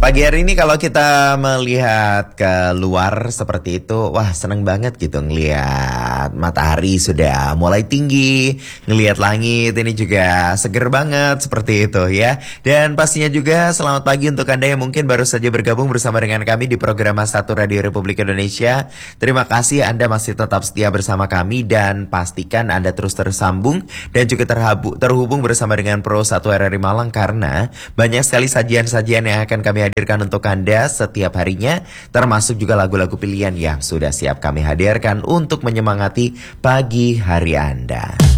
Pagi hari ini kalau kita melihat keluar seperti itu, wah seneng banget gitu ngelihat matahari sudah mulai tinggi, ngelihat langit ini juga seger banget seperti itu ya. Dan pastinya juga selamat pagi untuk Anda yang mungkin baru saja bergabung bersama dengan kami di program Mas1 Radio Republik Indonesia. Terima kasih Anda masih tetap setia bersama kami dan pastikan Anda terus tersambung dan juga terhubung bersama dengan Pro 1 RRI Malang karena banyak sekali sajian-sajian yang akan kami hadirkan untuk Anda setiap harinya, termasuk juga lagu-lagu pilihan yang sudah siap kami hadirkan untuk menyemangati pagi hari Anda.